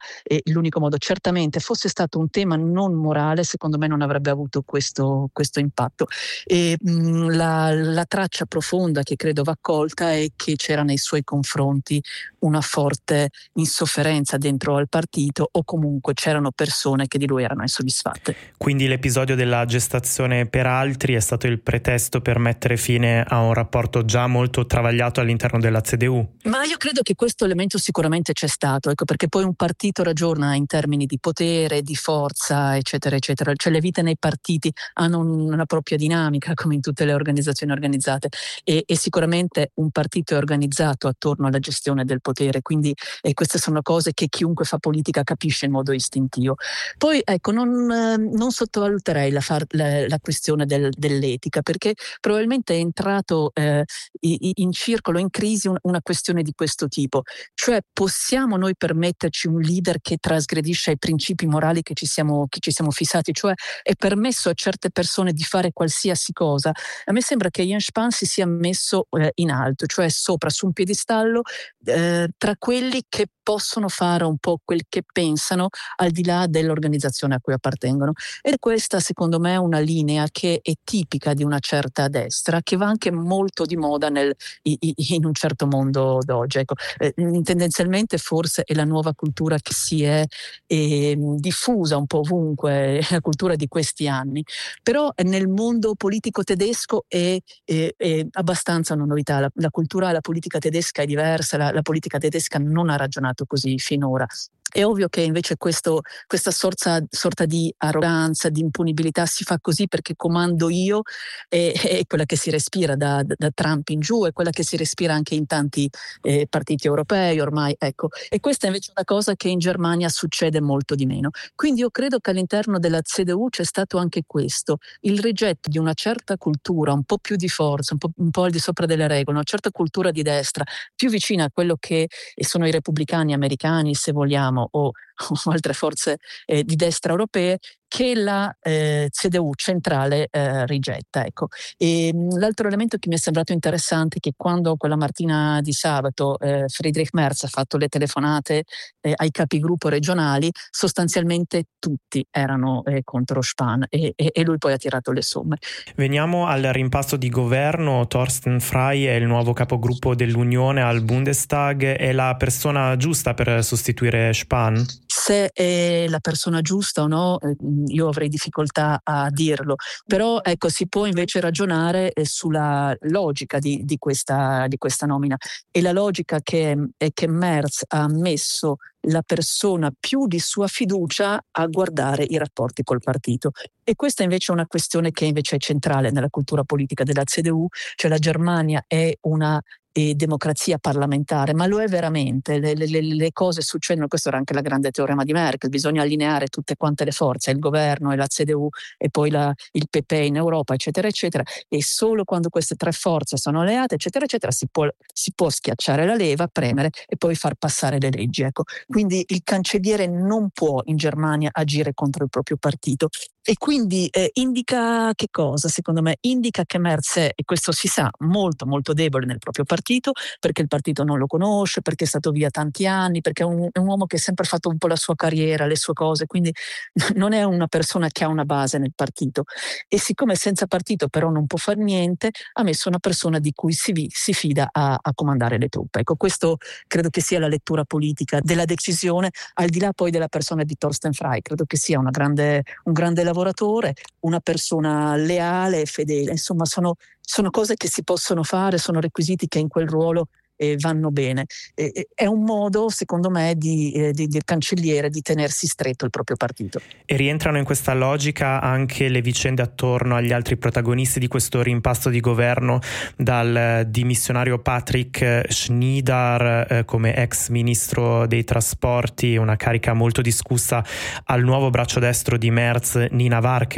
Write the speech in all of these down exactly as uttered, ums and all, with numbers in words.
eh, l'unico modo. Certamente fosse stato un tema non morale, secondo me non avrebbe avuto questo, questo impatto. E, mh, la, la traccia profonda che credo va colta è che c'era nei suoi confronti una forte insofferenza dentro al partito, o comunque c'erano persone che di lui erano insoddisfatte. Quindi l'episodio della gestazione per altri è stato il pretesto per mettere fine a un rapporto già molto travagliato all'interno della C D U? Ma io credo che questo elemento sicuramente c'è stato, ecco, perché poi un partito ragiona in termini di potere, di forza, eccetera, eccetera. Cioè le vite nei partiti hanno una propria dinamica, come in tutte le organizzazioni organizzate, e, e sicuramente un partito è organizzato attorno alla gestione del potere, quindi eh, queste sono cose che chiunque fa politica capisce in modo istintivo. Poi ecco, non, eh, non sottovaluterei la, far, la, la questione del, dell'etica, perché probabilmente è entrato eh, in circolo, in crisi, una questione di questo tipo, cioè possiamo noi permetterci un leader che trasgredisce ai principi morali che ci siamo, che ci siamo fissati, cioè è permesso a certe persone di fare qualsiasi cosa. A me sembra che Jens Spahn si sia messo eh, in alto, cioè sopra, su un piedistallo, eh, tra quelli che possono fare un po' quel che pensano al di là dell'organizzazione a cui appartengono. E questa secondo me è una linea che è tipica di una certa destra, che va anche molto di moda nel, in un certo mondo d'oggi. Ecco, eh, tendenzialmente forse è la nuova cultura che si è eh, diffusa un po' ovunque, la cultura di questi anni, però nel mondo politico tedesco è, è, è abbastanza una novità. La, la cultura, la politica tedesca è diversa, la, la politica tedesca non ha ragionato così finora. È ovvio che invece questo, questa sorta, sorta di arroganza, di impunibilità si fa così perché comando io, è, è quella che si respira da, da, da Trump in giù, è quella che si respira anche in tanti eh, partiti europei ormai, ecco. E questa è invece una cosa che in Germania succede molto di meno. Quindi io credo che all'interno della C D U c'è stato anche questo, il rigetto di una certa cultura, un po' più di forza, un po', un po' al di sopra delle regole, una certa cultura di destra, più vicina a quello che sono i repubblicani americani, se vogliamo, o, o altre forze eh, di destra europee, che la eh, C D U centrale eh, rigetta. Ecco. E, mh, l'altro elemento che mi è sembrato interessante è che quando quella mattina di sabato eh, Friedrich Merz ha fatto le telefonate eh, ai capigruppo regionali, sostanzialmente tutti erano eh, contro Spahn e, e, e lui poi ha tirato le somme. Veniamo al rimpasto di governo. Thorsten Frey è il nuovo capogruppo dell'Unione al Bundestag, è la persona giusta per sostituire Spahn? Se è la persona giusta o no, eh, io avrei difficoltà a dirlo, però ecco, si può invece ragionare eh, sulla logica di, di, questa, di questa nomina, e la logica che è che Merz ha messo la persona più di sua fiducia a guardare i rapporti col partito, e questa invece è una questione che invece è centrale nella cultura politica della C D U, cioè la Germania è una e democrazia parlamentare, ma lo è veramente. Le, le, le cose succedono, questo era anche la grande teorema di Merkel, bisogna allineare tutte quante le forze, il governo e la C D U e poi la, il P P in Europa, eccetera, eccetera, e solo quando queste tre forze sono alleate, eccetera, eccetera, si può, si può schiacciare la leva, premere e poi far passare le leggi. Ecco. Quindi il cancelliere non può in Germania agire contro il proprio partito. E quindi eh, indica che cosa? Secondo me indica che Merz è, e questo si sa, molto molto debole nel proprio partito, perché il partito non lo conosce, perché è stato via tanti anni, perché è un, è un uomo che ha sempre fatto un po' la sua carriera, le sue cose, quindi non è una persona che ha una base nel partito, e siccome senza partito però non può fare niente, ha messo una persona di cui si, si fida a, a comandare le truppe. Ecco, questo credo che sia la lettura politica della decisione, al di là poi della persona di Thorsten Frey. Credo che sia una grande, un grande lavoratore, una persona leale e fedele, insomma sono, sono cose che si possono fare, sono requisiti che in quel ruolo eh, vanno bene. Eh, è un modo, secondo me, di, eh, di, del cancelliere di tenersi stretto il proprio partito. E rientrano in questa logica anche le vicende attorno agli altri protagonisti di questo rimpasto di governo, dal dimissionario Patrick Schneider eh, come ex ministro dei trasporti, una carica molto discussa, al nuovo braccio destro di Merz, Nina Warken?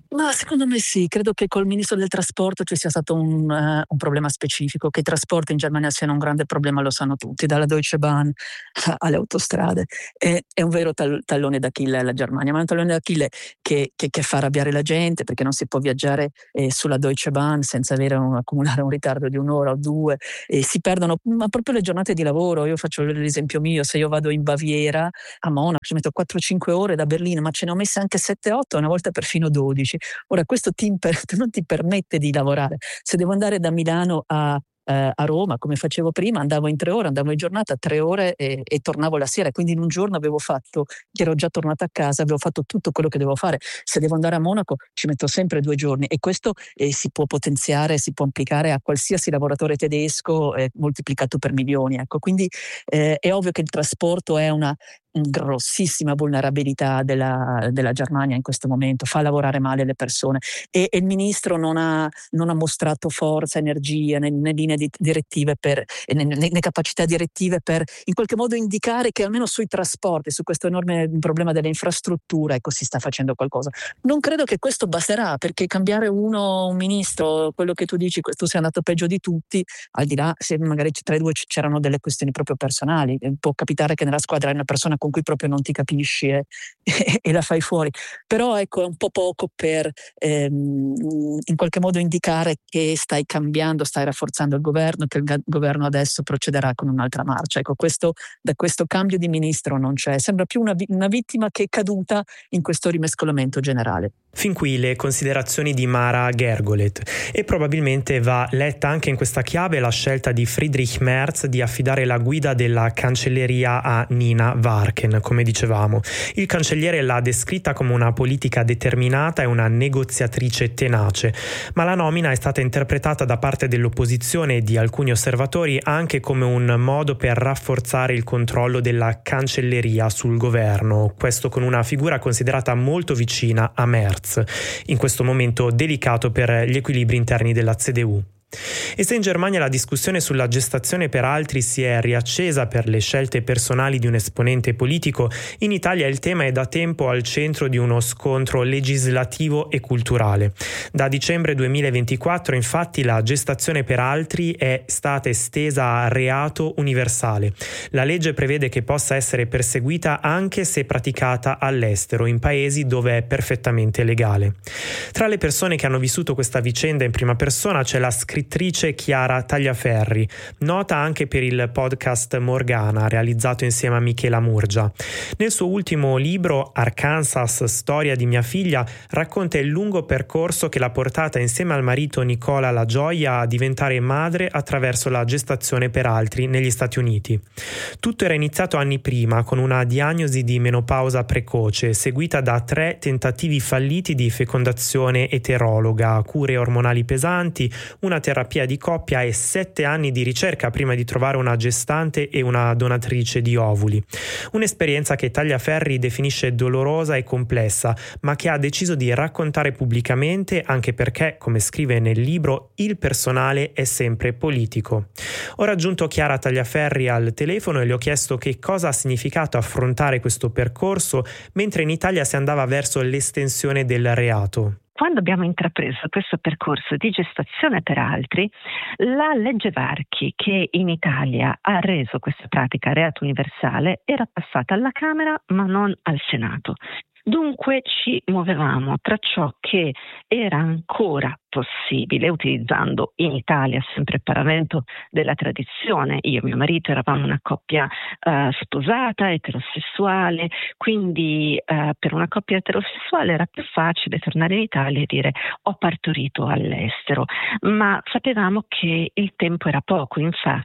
Ma secondo me sì, credo che col ministro del trasporto ci sia stato un, uh, un problema specifico, che i trasporti in Germania siano un grande problema lo sanno tutti, dalla Deutsche Bahn alle autostrade. È, è un vero tal- tallone d'Achille la Germania, ma è un tallone d'Achille che, che, che fa arrabbiare la gente, perché non si può viaggiare eh, sulla Deutsche Bahn senza avere un, accumulare un ritardo di un'ora o due, e si perdono ma proprio le giornate di lavoro. Io faccio l'esempio mio: se io vado in Baviera, a Monaco, ci metto quattro cinque ore da Berlino, ma ce ne ho messe anche sette otto, una volta perfino dodici. Ora questo ti imper- non ti permette di lavorare. Se devo andare da Milano a, eh, a Roma, come facevo prima, andavo in tre ore, andavo in giornata, tre ore e, e tornavo la sera. Quindi in un giorno avevo fatto, ero già tornata a casa, avevo fatto tutto quello che devo fare. Se devo andare a Monaco ci metto sempre due giorni, e questo eh, si può potenziare, si può applicare a qualsiasi lavoratore tedesco eh, moltiplicato per milioni. Ecco. Quindi eh, è ovvio che il trasporto è una grossissima vulnerabilità della, della Germania in questo momento, fa lavorare male le persone, e, e il ministro non ha, non ha mostrato forza, energia né, né linee di, direttive per, né, né, né capacità direttive per in qualche modo indicare che almeno sui trasporti, su questo enorme problema delle infrastrutture, ecco, si sta facendo qualcosa. Non credo che questo basterà, perché cambiare uno, un ministro, quello che tu dici, tu sei andato peggio di tutti, al di là se magari tra i due c'erano delle questioni proprio personali, può capitare che nella squadra hai una persona con cui proprio non ti capisci e, e, e la fai fuori, però ecco è un po' poco per ehm, in qualche modo indicare che stai cambiando, stai rafforzando il governo, che il ga- governo adesso procederà con un'altra marcia. Ecco, questo, da questo cambio di ministro non c'è, sembra più una, una vittima che è caduta in questo rimescolamento generale. Fin qui le considerazioni di Mara Gergolet, e probabilmente va letta anche in questa chiave la scelta di Friedrich Merz di affidare la guida della cancelleria a Nina Warken, come dicevamo. Il cancelliere l'ha descritta come una politica determinata e una negoziatrice tenace, ma la nomina è stata interpretata da parte dell'opposizione e di alcuni osservatori anche come un modo per rafforzare il controllo della cancelleria sul governo, questo con una figura considerata molto vicina a Merz, in questo momento delicato per gli equilibri interni della C D U. E se in Germania la discussione sulla gestazione per altri si è riaccesa per le scelte personali di un esponente politico, in Italia il tema è da tempo al centro di uno scontro legislativo e culturale. Da dicembre duemilaventiquattro, infatti, la gestazione per altri è stata estesa a reato universale. La legge prevede che possa essere perseguita anche se praticata all'estero, in paesi dove è perfettamente legale. Tra le persone che hanno vissuto questa vicenda in prima persona c'è la scrittrice Chiara Tagliaferri, nota anche per il podcast Morgana, realizzato insieme a Michela Murgia. Nel suo ultimo libro, Arkansas, storia di mia figlia, racconta il lungo percorso che l'ha portata insieme al marito Nicola La Gioia a diventare madre attraverso la gestazione per altri negli Stati Uniti. Tutto era iniziato anni prima con una diagnosi di menopausa precoce, seguita da tre tentativi falliti di fecondazione eterologa, cure ormonali pesanti, una terapia di coppia e sette anni di ricerca prima di trovare una gestante e una donatrice di ovuli. Un'esperienza che Tagliaferri definisce dolorosa e complessa, ma che ha deciso di raccontare pubblicamente, anche perché, come scrive nel libro, il personale è sempre politico. Ho raggiunto Chiara Tagliaferri al telefono e le ho chiesto che cosa ha significato affrontare questo percorso mentre in Italia si andava verso l'estensione del reato. Quando abbiamo intrapreso questo percorso di gestazione per altri, la legge Varchi, che in Italia ha reso questa pratica reato universale, era passata alla Camera ma non al Senato. Dunque ci muovevamo tra ciò che era ancora possibile, utilizzando in Italia sempre il paravento della tradizione. Io e mio marito eravamo una coppia uh, sposata, eterosessuale, quindi uh, per una coppia eterosessuale era più facile tornare in Italia e dire ho partorito all'estero, ma sapevamo che il tempo era poco. Infatti,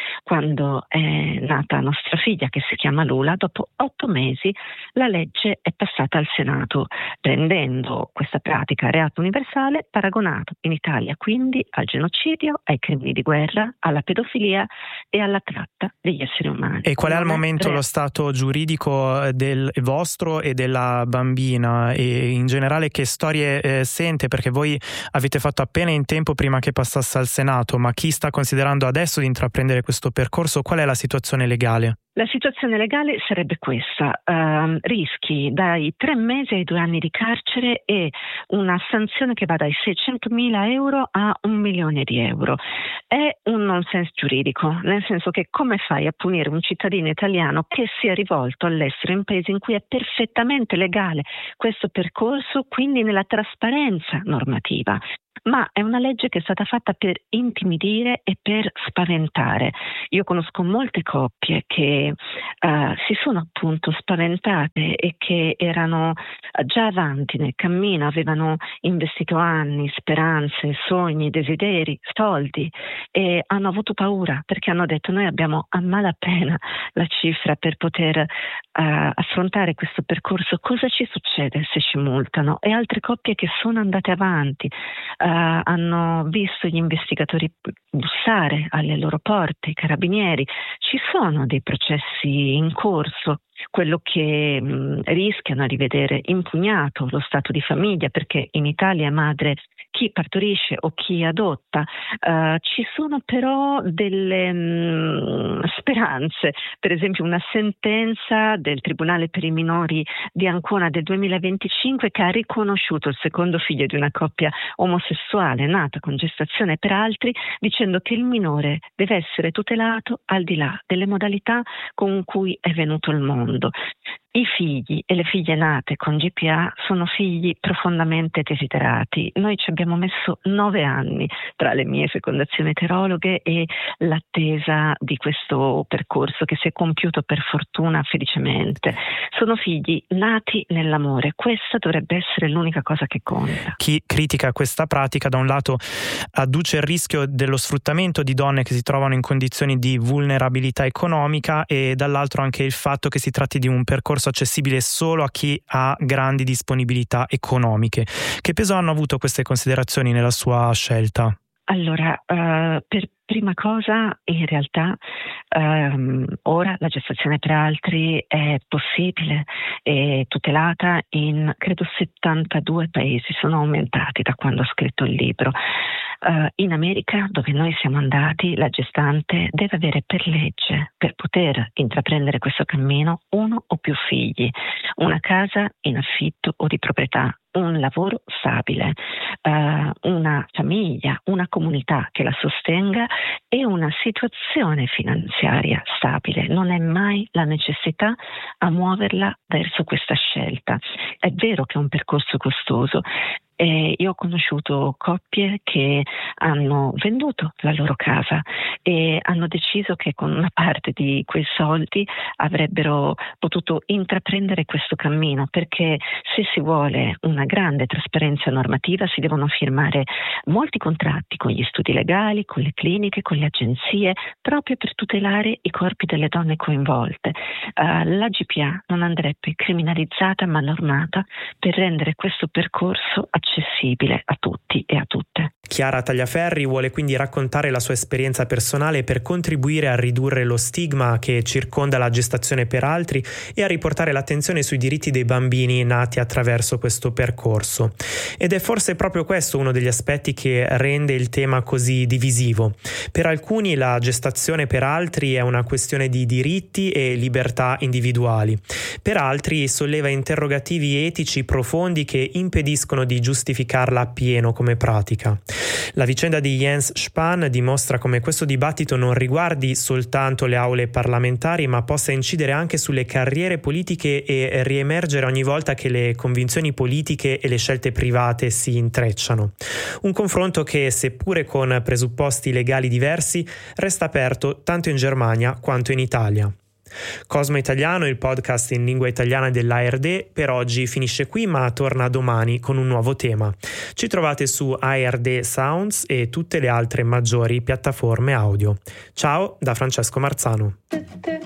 quando è nata nostra figlia, che si chiama Lula, dopo otto mesi la legge è passata al Senato, rendendo questa pratica reato universale, paragonato in Italia quindi al genocidio, ai crimini di guerra, alla pedofilia e alla tratta degli esseri umani. E qual è al momento re- lo stato giuridico del vostro e della bambina, e in generale che storie eh, sente? Perché voi avete fatto appena in tempo prima che passasse al Senato, ma chi sta considerando adesso di intraprendere intraprendere questo percorso, qual è la situazione legale? La situazione legale sarebbe questa, uh, rischi dai tre mesi ai due anni di carcere e una sanzione che va dai seicentomila euro a un milione di euro. È un nonsense giuridico, nel senso che come fai a punire un cittadino italiano che si è rivolto all'estero in paesi in cui è perfettamente legale questo percorso, quindi nella trasparenza normativa? Ma è una legge che è stata fatta per intimidire e per spaventare. Io conosco molte coppie che uh, si sono appunto spaventate e che erano già avanti nel cammino, avevano investito anni, speranze, sogni, desideri, soldi e hanno avuto paura perché hanno detto: noi abbiamo a malapena la cifra per poter uh, affrontare questo percorso, cosa ci succede se ci multano? E altre coppie che sono andate avanti uh, hanno visto gli investigatori bussare alle loro porte, i carabinieri. Ci sono dei processi in corso. Quello che mh, rischiano di vedere impugnato lo stato di famiglia, perché in Italia è madre chi partorisce o chi adotta. Uh, ci sono però delle mh, speranze, per esempio una sentenza del Tribunale per i minori di Ancona del duemilaventicinque che ha riconosciuto il secondo figlio di una coppia omosessuale nata con gestazione per altri, dicendo che il minore deve essere tutelato al di là delle modalità con cui è venuto al mondo. I figli e le figlie nate con G P A sono figli profondamente desiderati. Noi ci abbiamo messo nove anni tra le mie fecondazioni eterologhe e l'attesa di questo percorso che si è compiuto per fortuna felicemente. Sono figli nati nell'amore. Questa dovrebbe essere l'unica cosa che conta. Chi critica questa pratica da un lato adduce il rischio dello sfruttamento di donne che si trovano in condizioni di vulnerabilità economica e dall'altro anche il fatto che si tratti di un percorso accessibile solo a chi ha grandi disponibilità economiche. Che peso hanno avuto queste considerazioni nella sua scelta? Allora, uh, per prima cosa, in realtà um, ora la gestazione per altri è possibile e tutelata in credo settantadue paesi, sono aumentati da quando ho scritto il libro. Uh, in America, dove noi siamo andati, la gestante deve avere per legge, per poter intraprendere questo cammino, uno o più figli, una casa in affitto o di proprietà, un lavoro stabile, uh, una famiglia, una comunità che la sostenga e una situazione finanziaria stabile. Non è mai la necessità a muoverla verso questa scelta. È vero che è un percorso costoso. E io ho conosciuto coppie che hanno venduto la loro casa e hanno deciso che con una parte di quei soldi avrebbero potuto intraprendere questo cammino, perché se si vuole una grande trasparenza normativa si devono firmare molti contratti con gli studi legali, con le cliniche, con le agenzie, proprio per tutelare i corpi delle donne coinvolte. Uh, la G P A non andrebbe criminalizzata ma normata per rendere questo percorso accessibile a tutti e a tutte. Chiara Tagliaferri vuole quindi raccontare la sua esperienza personale per contribuire a ridurre lo stigma che circonda la gestazione per altri e a riportare l'attenzione sui diritti dei bambini nati attraverso questo percorso. Ed è forse proprio questo uno degli aspetti che rende il tema così divisivo. Per alcuni la gestazione per altri è una questione di diritti e libertà individuali. Per altri solleva interrogativi etici profondi che impediscono di giustificarla appieno come pratica. La vicenda di Jens Spahn dimostra come questo dibattito non riguardi soltanto le aule parlamentari, ma possa incidere anche sulle carriere politiche e riemergere ogni volta che le convinzioni politiche e le scelte private si intrecciano. Un confronto che, seppure con presupposti legali diversi, resta aperto tanto in Germania quanto in Italia. Cosmo Italiano, il podcast in lingua italiana dell'A R D, per oggi finisce qui, ma torna domani con un nuovo tema. Ci trovate su A R D Sounds e tutte le altre maggiori piattaforme audio. Ciao da Francesco Marzano.